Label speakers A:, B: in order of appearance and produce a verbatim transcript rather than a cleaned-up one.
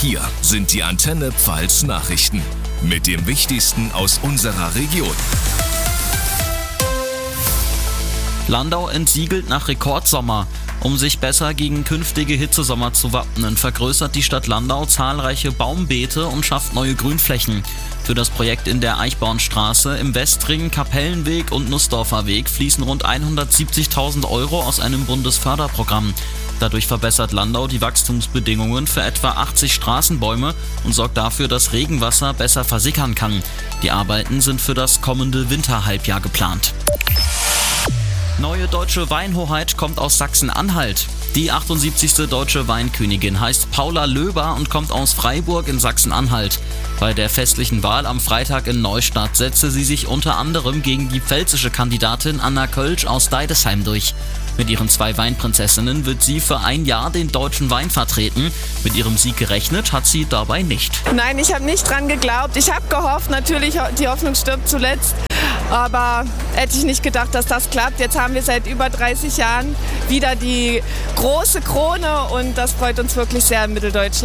A: Hier sind die Antenne Pfalz Nachrichten mit dem Wichtigsten aus unserer Region.
B: Landau entsiegelt nach Rekordsommer. Um sich besser gegen künftige Hitzesommer zu wappnen, vergrößert die Stadt Landau zahlreiche Baumbeete und schafft neue Grünflächen. Für das Projekt in der Eichbornstraße, im Westring, Kapellenweg und Nussdorfer Weg fließen rund hundertsiebzigtausend Euro aus einem Bundesförderprogramm. Dadurch verbessert Landau die Wachstumsbedingungen für etwa achtzig Straßenbäume und sorgt dafür, dass Regenwasser besser versickern kann. Die Arbeiten sind für das kommende Winterhalbjahr geplant. Neue deutsche Weinhoheit kommt aus Sachsen-Anhalt. Die achtundsiebzigste deutsche Weinkönigin heißt Paula Löber und kommt aus Freiburg in Sachsen-Anhalt. Bei der festlichen Wahl am Freitag in Neustadt setzte sie sich unter anderem gegen die pfälzische Kandidatin Anna Kölsch aus Deidesheim durch. Mit ihren zwei Weinprinzessinnen wird sie für ein Jahr den deutschen Wein vertreten. Mit ihrem Sieg gerechnet hat sie dabei nicht.
C: Nein, ich habe nicht dran geglaubt. Ich habe gehofft, natürlich, die Hoffnung stirbt zuletzt. Aber hätte ich nicht gedacht, dass das klappt. Jetzt haben wir seit über dreißig Jahren wieder die große Krone und das freut uns wirklich sehr in Mitteldeutschland.